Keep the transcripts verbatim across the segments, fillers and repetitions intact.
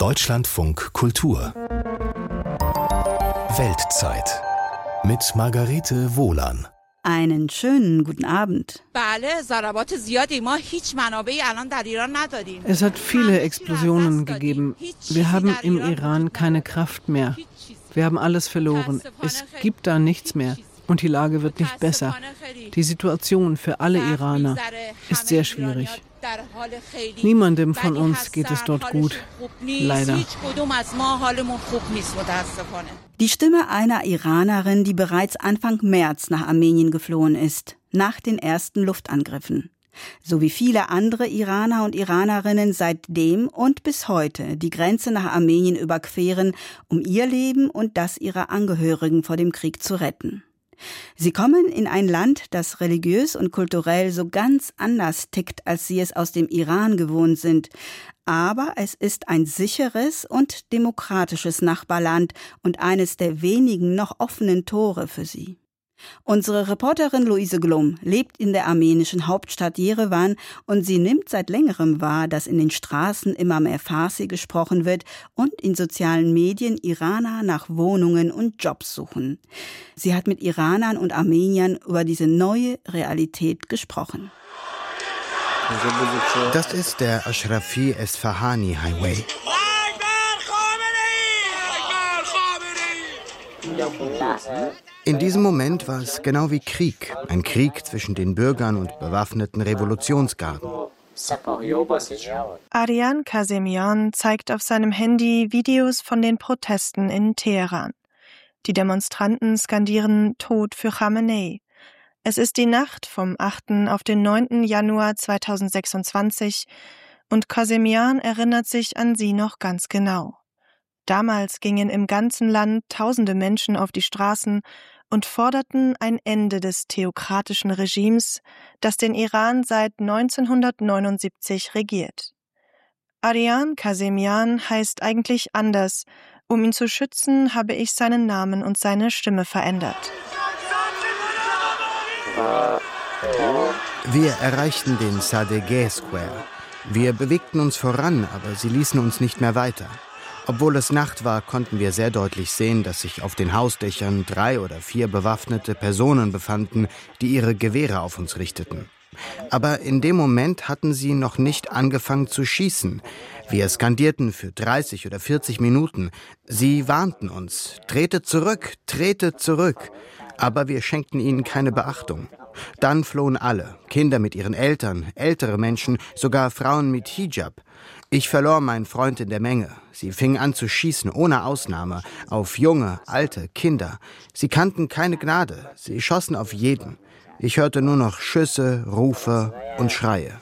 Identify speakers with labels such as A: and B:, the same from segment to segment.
A: Deutschlandfunk Kultur Weltzeit mit Margarete Wohlan.
B: Einen schönen guten Abend.
C: Es hat viele Explosionen gegeben. Wir haben im Iran keine Kraft mehr. Wir haben alles verloren. Es gibt da nichts mehr. Und die Lage wird nicht besser. Die Situation für alle Iraner ist sehr schwierig. Niemandem von uns geht es dort gut, leider.
B: Die Stimme einer Iranerin, die bereits Anfang März nach Armenien geflohen ist, nach den ersten Luftangriffen. So wie viele andere Iraner und Iranerinnen seitdem und bis heute die Grenze nach Armenien überqueren, um ihr Leben und das ihrer Angehörigen vor dem Krieg zu retten. Sie kommen in ein Land, das religiös und kulturell so ganz anders tickt, als sie es aus dem Iran gewohnt sind. Aber es ist ein sicheres und demokratisches Nachbarland und eines der wenigen noch offenen Tore für sie. Unsere Reporterin Luise Glum lebt in der armenischen Hauptstadt Jerewan und sie nimmt seit längerem wahr, dass in den Straßen immer mehr Farsi gesprochen wird und in sozialen Medien Iraner nach Wohnungen und Jobs suchen. Sie hat mit Iranern und Armeniern über diese neue Realität gesprochen.
D: Das ist der Ashrafi-Esfahani Highway. In diesem Moment war es genau wie Krieg, ein Krieg zwischen den Bürgern und bewaffneten Revolutionsgarden.
E: Aryan Kasemian zeigt auf seinem Handy Videos von den Protesten in Teheran. Die Demonstranten skandieren Tod für Khamenei. Es ist die Nacht vom achten auf den neunten Januar zweitausendsechsundzwanzig und Kasemian erinnert sich an sie noch ganz genau. Damals gingen im ganzen Land tausende Menschen auf die Straßen und forderten ein Ende des theokratischen Regimes, das den Iran seit neunzehnhundertneunundsiebzig regiert. Aryan Kasemian heißt eigentlich anders. Um ihn zu schützen, habe ich seinen Namen und seine Stimme verändert.
D: Wir erreichten den Sadegh Square. Wir bewegten uns voran, aber sie ließen uns nicht mehr weiter. Obwohl es Nacht war, konnten wir sehr deutlich sehen, dass sich auf den Hausdächern drei oder vier bewaffnete Personen befanden, die ihre Gewehre auf uns richteten. Aber in dem Moment hatten sie noch nicht angefangen zu schießen. Wir skandierten für dreißig oder vierzig Minuten. Sie warnten uns, tretet zurück, tretet zurück. Aber wir schenkten ihnen keine Beachtung. Dann flohen alle, Kinder mit ihren Eltern, ältere Menschen, sogar Frauen mit Hijab. Ich verlor meinen Freund in der Menge. Sie fingen an zu schießen, ohne Ausnahme, auf junge, alte, Kinder. Sie kannten keine Gnade. Sie schossen auf jeden. Ich hörte nur noch Schüsse, Rufe und Schreie.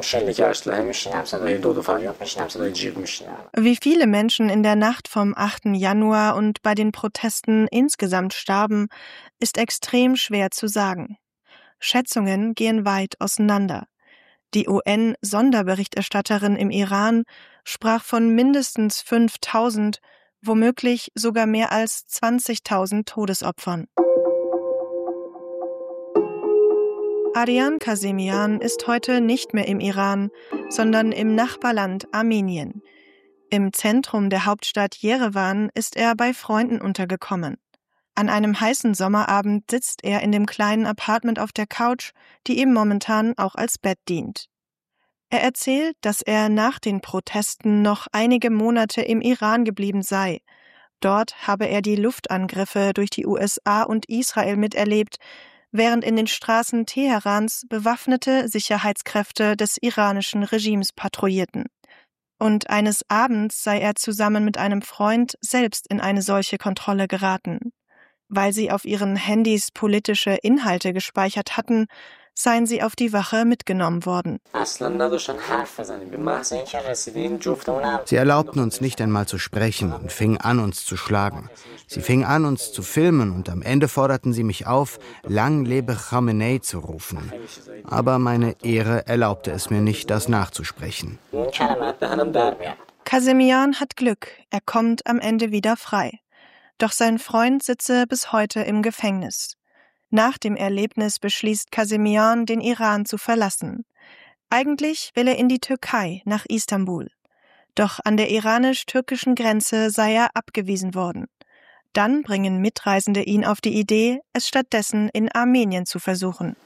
E: Wie viele Menschen in der Nacht vom achten Januar und bei den Protesten insgesamt starben, ist extrem schwer zu sagen. Schätzungen gehen weit auseinander. Die U N-Sonderberichterstatterin im Iran sprach von mindestens fünftausend, womöglich sogar mehr als zwanzigtausend Todesopfern. Aryan Kasemian ist heute nicht mehr im Iran, sondern im Nachbarland Armenien. Im Zentrum der Hauptstadt Jerewan ist er bei Freunden untergekommen. An einem heißen Sommerabend sitzt er in dem kleinen Apartment auf der Couch, die ihm momentan auch als Bett dient. Er erzählt, dass er nach den Protesten noch einige Monate im Iran geblieben sei. Dort habe er die Luftangriffe durch die U S A und Israel miterlebt, während in den Straßen Teherans bewaffnete Sicherheitskräfte des iranischen Regimes patrouillierten. Und eines Abends sei er zusammen mit einem Freund selbst in eine solche Kontrolle geraten. Weil sie auf ihren Handys politische Inhalte gespeichert hatten, seien sie auf die Wache mitgenommen worden.
D: Sie erlaubten uns nicht einmal zu sprechen und fingen an, uns zu schlagen. Sie fingen an, uns zu filmen und am Ende forderten sie mich auf, Lang lebe Khamenei zu rufen. Aber meine Ehre erlaubte es mir nicht, das nachzusprechen.
E: Kasemian hat Glück, er kommt am Ende wieder frei. Doch sein Freund sitze bis heute im Gefängnis. Nach dem Erlebnis beschließt Kasemian, den Iran zu verlassen. Eigentlich will er in die Türkei, nach Istanbul. Doch an der iranisch-türkischen Grenze sei er abgewiesen worden. Dann bringen Mitreisende ihn auf die Idee, es stattdessen in Armenien zu versuchen.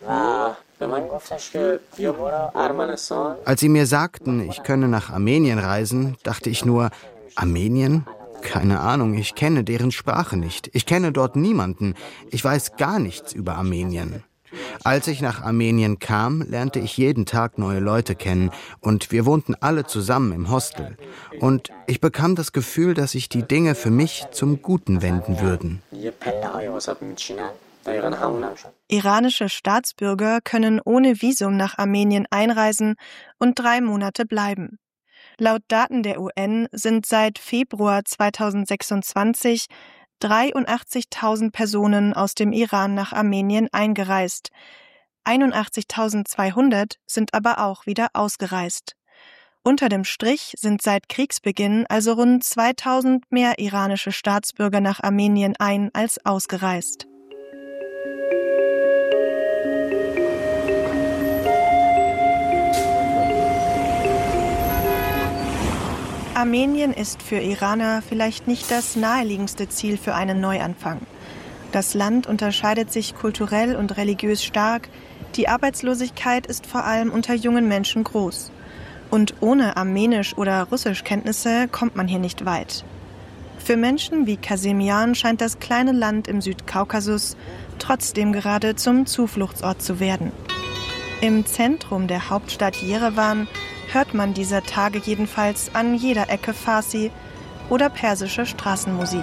D: Als sie mir sagten, ich könne nach Armenien reisen, dachte ich nur, Armenien? Keine Ahnung, ich kenne deren Sprache nicht. Ich kenne dort niemanden. Ich weiß gar nichts über Armenien. Als ich nach Armenien kam, lernte ich jeden Tag neue Leute kennen und wir wohnten alle zusammen im Hostel. Und ich bekam das Gefühl, dass sich die Dinge für mich zum Guten wenden würden.
E: Iranische Staatsbürger können ohne Visum nach Armenien einreisen und drei Monate bleiben. Laut Daten der U N sind seit Februar zweitausendsechsundzwanzig dreiundachtzigtausend Personen aus dem Iran nach Armenien eingereist. einundachtzigtausendzweihundert sind aber auch wieder ausgereist. Unter dem Strich sind seit Kriegsbeginn also rund zweitausend mehr iranische Staatsbürger nach Armenien ein- als ausgereist. Armenien ist für Iraner vielleicht nicht das naheliegendste Ziel für einen Neuanfang. Das Land unterscheidet sich kulturell und religiös stark, die Arbeitslosigkeit ist vor allem unter jungen Menschen groß. Und ohne Armenisch- oder Russischkenntnisse kommt man hier nicht weit. Für Menschen wie Kasemian scheint das kleine Land im Südkaukasus trotzdem gerade zum Zufluchtsort zu werden. Im Zentrum der Hauptstadt Jerewan hört man dieser Tage jedenfalls an jeder Ecke Farsi oder persische Straßenmusik.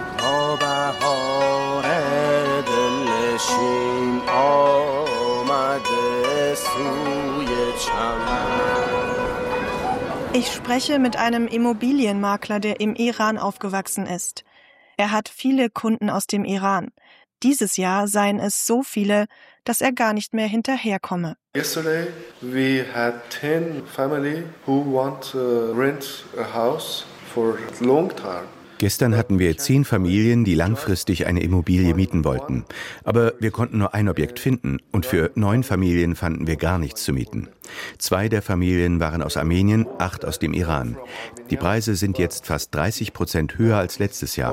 E: Ich spreche mit einem Immobilienmakler, der im Iran aufgewachsen ist. Er hat viele Kunden aus dem Iran. Dieses Jahr seien es so viele, dass er gar nicht mehr hinterherkomme.
F: Yesterday we had ten family who want to rent a house for a long time.
G: Gestern hatten wir zehn Familien, die langfristig eine Immobilie mieten wollten. Aber wir konnten nur ein Objekt finden und für neun Familien fanden wir gar nichts zu mieten. Zwei der Familien waren aus Armenien, acht aus dem Iran. Die Preise sind jetzt fast dreißig Prozent höher als letztes Jahr.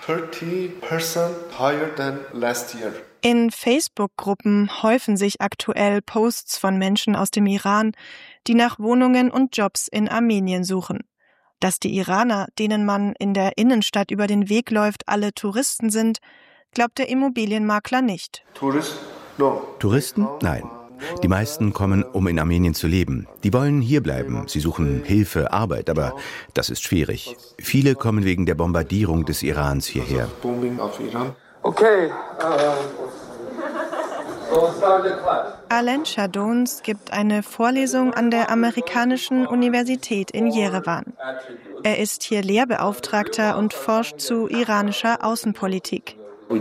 E: In Facebook-Gruppen häufen sich aktuell Posts von Menschen aus dem Iran, die nach Wohnungen und Jobs in Armenien suchen. Dass die Iraner, denen man in der Innenstadt über den Weg läuft, alle Touristen sind, glaubt der Immobilienmakler nicht.
F: Tourist? No.
G: Touristen? Nein. Die meisten kommen, um in Armenien zu leben. Die wollen hierbleiben. Sie suchen Hilfe, Arbeit, aber das ist schwierig. Viele kommen wegen der Bombardierung des Irans hierher.
F: Okay.
E: Alain Chardons gibt eine Vorlesung an der amerikanischen Universität in Jerewan. Er ist hier Lehrbeauftragter und forscht zu iranischer Außenpolitik.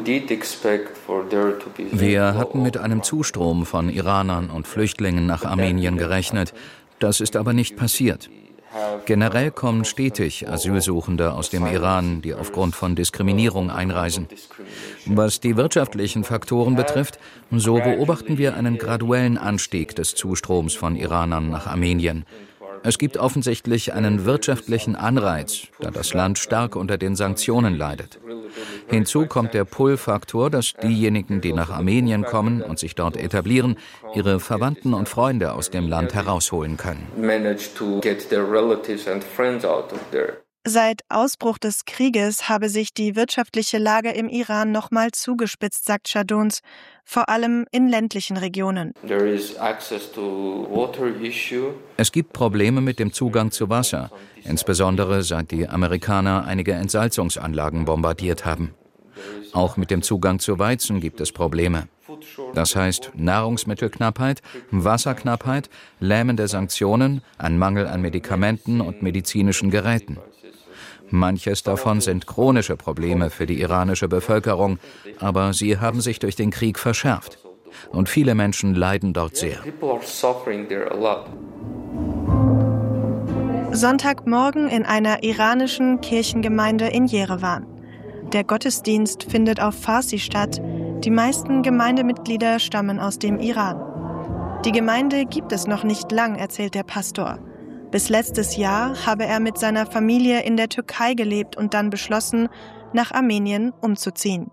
H: Wir hatten mit einem Zustrom von Iranern und Flüchtlingen nach Armenien gerechnet. Das ist aber nicht passiert. Generell kommen stetig Asylsuchende aus dem Iran, die aufgrund von Diskriminierung einreisen. Was die wirtschaftlichen Faktoren betrifft, so beobachten wir einen graduellen Anstieg des Zustroms von Iranern nach Armenien. Es gibt offensichtlich einen wirtschaftlichen Anreiz, da das Land stark unter den Sanktionen leidet. Hinzu kommt der Pull-Faktor, dass diejenigen, die nach Armenien kommen und sich dort etablieren, ihre Verwandten und Freunde aus dem Land herausholen können.
E: Seit Ausbruch des Krieges habe sich die wirtschaftliche Lage im Iran nochmal zugespitzt, sagt Chardons, vor allem in ländlichen Regionen.
H: Es gibt Probleme mit dem Zugang zu Wasser, insbesondere seit die Amerikaner einige Entsalzungsanlagen bombardiert haben. Auch mit dem Zugang zu Weizen gibt es Probleme. Das heißt Nahrungsmittelknappheit, Wasserknappheit, lähmende Sanktionen, ein Mangel an Medikamenten und medizinischen Geräten. Manches davon sind chronische Probleme für die iranische Bevölkerung, aber sie haben sich durch den Krieg verschärft. Und viele Menschen leiden dort sehr.
E: Sonntagmorgen in einer iranischen Kirchengemeinde in Jerewan. Der Gottesdienst findet auf Farsi statt. Die meisten Gemeindemitglieder stammen aus dem Iran. Die Gemeinde gibt es noch nicht lang, erzählt der Pastor. Bis letztes Jahr habe er mit seiner Familie in der Türkei gelebt und dann beschlossen, nach Armenien umzuziehen.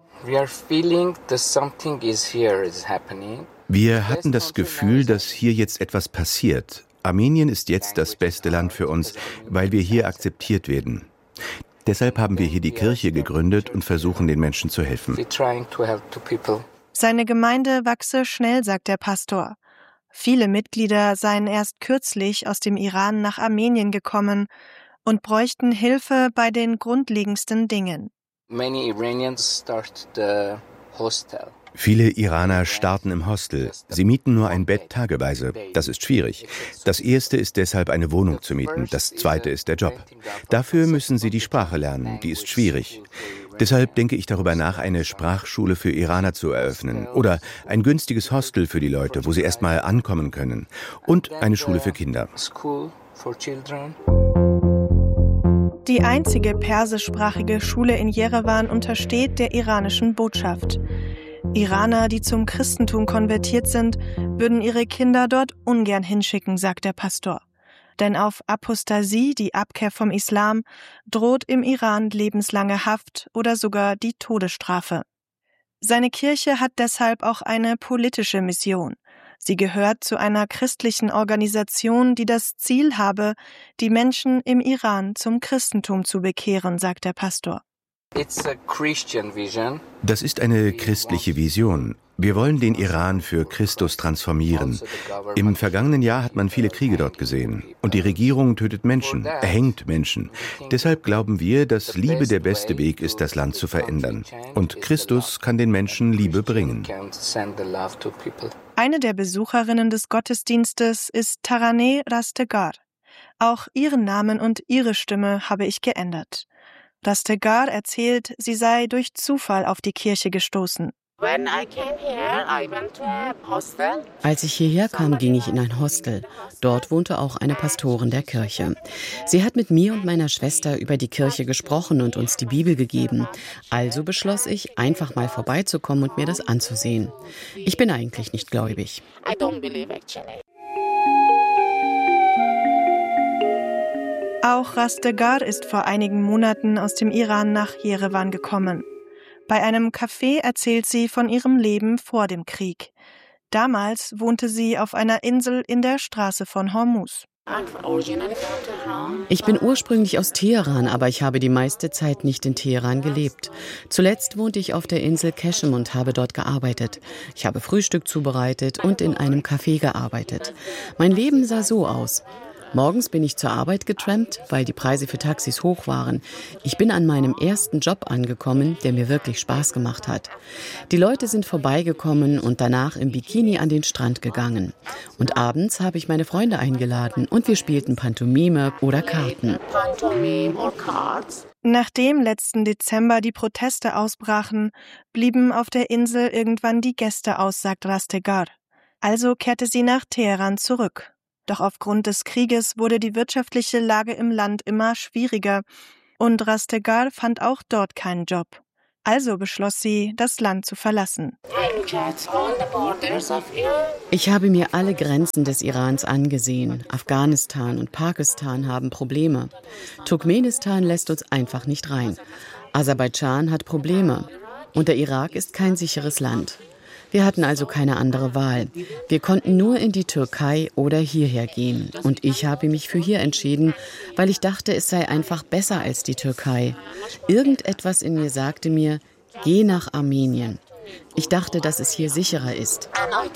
G: Wir hatten das Gefühl, dass hier jetzt etwas passiert. Armenien ist jetzt das beste Land für uns, weil wir hier akzeptiert werden. Deshalb haben wir hier die Kirche gegründet und versuchen, den Menschen zu helfen.
E: Seine Gemeinde wachse schnell, sagt der Pastor. Viele Mitglieder seien erst kürzlich aus dem Iran nach Armenien gekommen und bräuchten Hilfe bei den grundlegendsten Dingen.
G: Viele Iraner starten im Hostel. Sie mieten nur ein Bett tageweise. Das ist schwierig. Das erste ist deshalb, eine Wohnung zu mieten. Das zweite ist der Job. Dafür müssen sie die Sprache lernen. Die ist schwierig. Deshalb denke ich darüber nach, eine Sprachschule für Iraner zu eröffnen. Oder ein günstiges Hostel für die Leute, wo sie erst mal ankommen können. Und eine Schule für Kinder.
E: Die einzige persischsprachige Schule in Jerewan untersteht der iranischen Botschaft. Iraner, die zum Christentum konvertiert sind, würden ihre Kinder dort ungern hinschicken, sagt der Pastor. Denn auf Apostasie, die Abkehr vom Islam, droht im Iran lebenslange Haft oder sogar die Todesstrafe. Seine Kirche hat deshalb auch eine politische Mission. Sie gehört zu einer christlichen Organisation, die das Ziel habe, die Menschen im Iran zum Christentum zu bekehren, sagt der Pastor.
G: Das ist eine christliche Vision. Wir wollen den Iran für Christus transformieren. Im vergangenen Jahr hat man viele Kriege dort gesehen. Und die Regierung tötet Menschen, erhängt Menschen. Deshalb glauben wir, dass Liebe der beste Weg ist, das Land zu verändern. Und Christus kann den Menschen Liebe bringen.
E: Eine der Besucherinnen des Gottesdienstes ist Taraneh Rastegar. Auch ihren Namen und ihre Stimme habe ich geändert. Rastegar erzählt, sie sei durch Zufall auf die Kirche gestoßen.
I: Als ich hierher kam, ging ich in ein Hostel. Dort wohnte auch eine Pastorin der Kirche. Sie hat mit mir und meiner Schwester über die Kirche gesprochen und uns die Bibel gegeben. Also beschloss ich, einfach mal vorbeizukommen und mir das anzusehen. Ich bin eigentlich nicht gläubig.
E: Auch Rastegar ist vor einigen Monaten aus dem Iran nach Jerewan gekommen. Bei einem Café erzählt sie von ihrem Leben vor dem Krieg. Damals wohnte sie auf einer Insel in der Straße von Hormuz.
I: Ich bin ursprünglich aus Teheran, aber ich habe die meiste Zeit nicht in Teheran gelebt. Zuletzt wohnte ich auf der Insel Keshem und habe dort gearbeitet. Ich habe Frühstück zubereitet und in einem Café gearbeitet. Mein Leben sah so aus. Morgens bin ich zur Arbeit getrampt, weil die Preise für Taxis hoch waren. Ich bin an meinem ersten Job angekommen, der mir wirklich Spaß gemacht hat. Die Leute sind vorbeigekommen und danach im Bikini an den Strand gegangen. Und abends habe ich meine Freunde eingeladen und wir spielten Pantomime oder Karten.
E: Nachdem letzten Dezember die Proteste ausbrachen, blieben auf der Insel irgendwann die Gäste aus, sagt Rastegar. Also kehrte sie nach Teheran zurück. Doch aufgrund des Krieges wurde die wirtschaftliche Lage im Land immer schwieriger und Rastegar fand auch dort keinen Job. Also beschloss sie, das Land zu verlassen.
I: Ich habe mir alle Grenzen des Irans angesehen. Afghanistan und Pakistan haben Probleme. Turkmenistan lässt uns einfach nicht rein. Aserbaidschan hat Probleme. Und der Irak ist kein sicheres Land. Wir hatten also keine andere Wahl. Wir konnten nur in die Türkei oder hierher gehen. Und ich habe mich für hier entschieden, weil ich dachte, es sei einfach besser als die Türkei. Irgendetwas in mir sagte mir, geh nach Armenien. Ich dachte, dass es hier sicherer ist.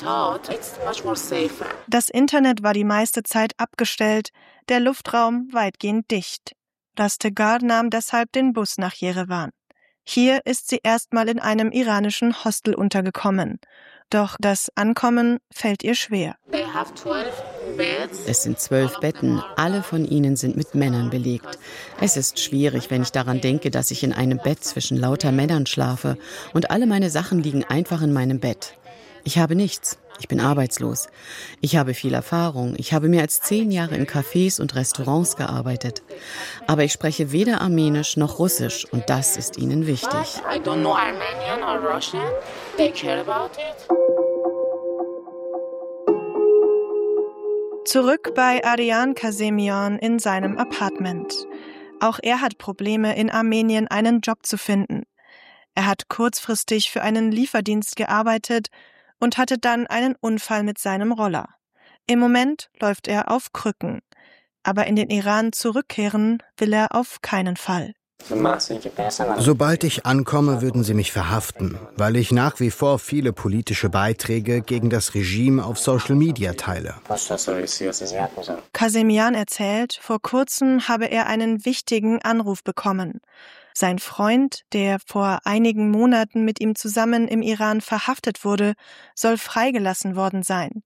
E: Das Internet war die meiste Zeit abgestellt, der Luftraum weitgehend dicht. Rastegar nahm deshalb den Bus nach Jerewan. Hier ist sie erstmal in einem iranischen Hostel untergekommen. Doch das Ankommen fällt ihr schwer.
I: Es sind zwölf Betten, alle von ihnen sind mit Männern belegt. Es ist schwierig, wenn ich daran denke, dass ich in einem Bett zwischen lauter Männern schlafe und alle meine Sachen liegen einfach in meinem Bett. Ich habe nichts. Ich bin arbeitslos. Ich habe viel Erfahrung. Ich habe mehr als zehn Jahre in Cafés und Restaurants gearbeitet. Aber ich spreche weder Armenisch noch Russisch und das ist ihnen wichtig.
E: Zurück bei Arian Kasemian in seinem Apartment. Auch er hat Probleme, in Armenien einen Job zu finden. Er hat kurzfristig für einen Lieferdienst gearbeitet und hatte dann einen Unfall mit seinem Roller. Im Moment läuft er auf Krücken. Aber in den Iran zurückkehren will er auf keinen Fall.
D: Sobald ich ankomme, würden sie mich verhaften, weil ich nach wie vor viele politische Beiträge gegen das Regime auf Social Media teile.
E: Kasemian erzählt, vor kurzem habe er einen wichtigen Anruf bekommen. Sein Freund, der vor einigen Monaten mit ihm zusammen im Iran verhaftet wurde, soll freigelassen worden sein.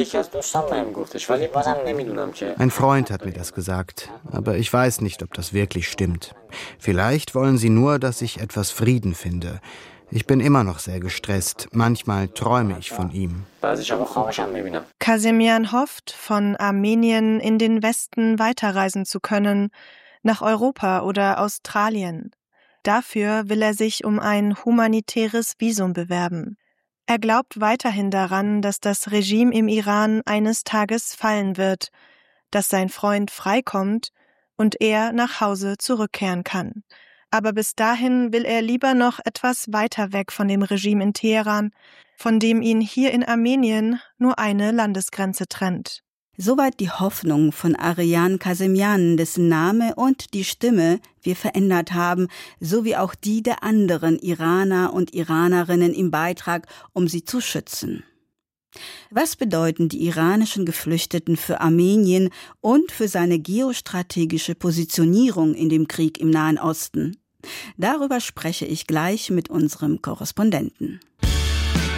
D: Ein Freund hat mir das gesagt, aber ich weiß nicht, ob das wirklich stimmt. Vielleicht wollen sie nur, dass ich etwas Frieden finde. Ich bin immer noch sehr gestresst. Manchmal träume ich von ihm.
E: Kasemian hofft, von Armenien in den Westen weiterreisen zu können, nach Europa oder Australien. Dafür will er sich um ein humanitäres Visum bewerben. Er glaubt weiterhin daran, dass das Regime im Iran eines Tages fallen wird, dass sein Freund freikommt und er nach Hause zurückkehren kann. Aber bis dahin will er lieber noch etwas weiter weg von dem Regime in Teheran, von dem ihn hier in Armenien nur eine Landesgrenze trennt.
B: Soweit die Hoffnung von Arian Kasemian, dessen Name und die Stimme wir verändert haben, sowie auch die der anderen Iraner und Iranerinnen im Beitrag, um sie zu schützen. Was bedeuten die iranischen Geflüchteten für Armenien und für seine geostrategische Positionierung in dem Krieg im Nahen Osten? Darüber spreche ich gleich mit unserem Korrespondenten.